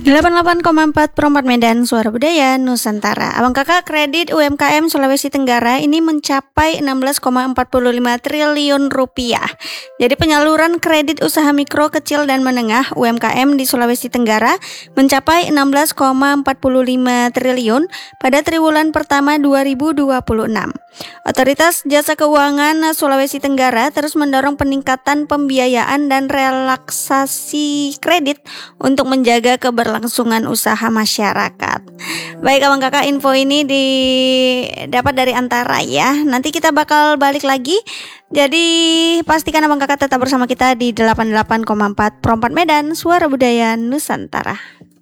88,4 Perempat Medan, Suara Budaya Nusantara. Abang kakak, kredit UMKM Sulawesi Tenggara ini mencapai 16,45 triliun rupiah. Jadi penyaluran kredit usaha mikro, kecil, dan menengah UMKM di Sulawesi Tenggara mencapai 16,45 triliun pada triwulan pertama 2026. Otoritas Jasa Keuangan Sulawesi Tenggara terus mendorong peningkatan pembiayaan dan relaksasi kredit untuk menjaga keberlangsungan usaha masyarakat. Baik abang kakak, info ini didapat dari Antara ya. Nanti kita bakal balik lagi. Jadi pastikan abang kakak tetap bersama kita di 88,4 Perempat Medan, Suara Budaya Nusantara.